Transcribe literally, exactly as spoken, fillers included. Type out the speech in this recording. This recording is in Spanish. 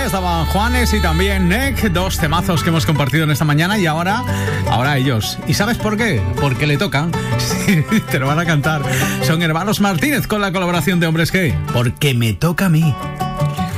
estaban Juanes y también Nick, dos temazos que hemos compartido en esta mañana y ahora, ahora ellos. ¿Y sabes por qué? Porque le tocan. Sí, te lo van a cantar. Son hermanos Martínez con la colaboración de Hombres G. Porque me toca a mí.